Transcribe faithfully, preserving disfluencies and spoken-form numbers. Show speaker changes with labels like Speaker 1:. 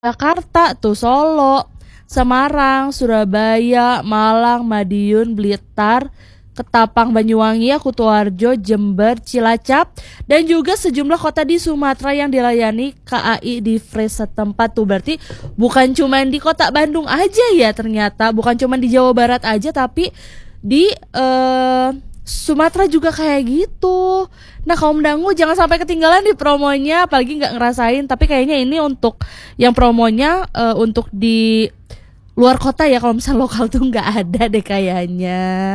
Speaker 1: Jakarta tuh, Solo, Semarang, Surabaya, Malang, Madiun, Blitar, Ketapang, Banyuwangi, Kutoarjo, Jember, Cilacap, dan juga sejumlah kota di Sumatera yang dilayani K A I di Free setempat tuh. Berarti bukan cuma di kota Bandung aja ya ternyata, bukan cuma di Jawa Barat aja, tapi di uh, Sumatera juga kayak gitu. Nah, kaum dangu jangan sampai ketinggalan di promonya, apalagi nggak ngerasain. Tapi kayaknya ini untuk yang promonya uh, untuk di luar kota ya, kalau misal lokal tuh nggak ada deh kayaknya.